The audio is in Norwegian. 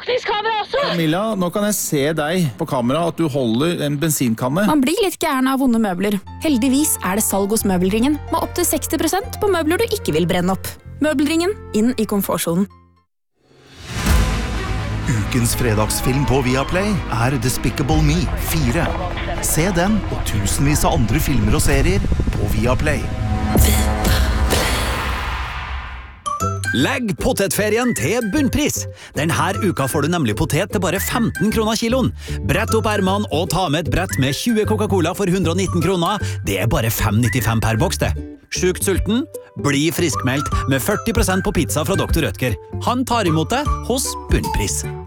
faktisk kamera også! Camilla, nå kan jeg se deg på kamera at du holder en bensinkanne. Man blir litt gæren av vonde møbler. Heldigvis er det salg hos Møbelringen, med opp til 60% på møbler du ikke vil brenne opp. Møbelringen, inn i komfortzonen. Ukens fredagsfilm på Viaplay er Despicable Me 4. Se den og tusenvis av andre filmer og serier på Viaplay. Legg potetferien til bunnpris. Denne uka får du nemlig potet til bare 15 kroner kiloen. Brett opp ermene og ta med et brett med 20 Coca-Cola for 119 kroner. Det er bare 5,95 per boks det. Sjukt sulten? Bli friskmeldt med 40% på pizza fra Dr. Rødtger. Han tar imot deg hos Bunnpris.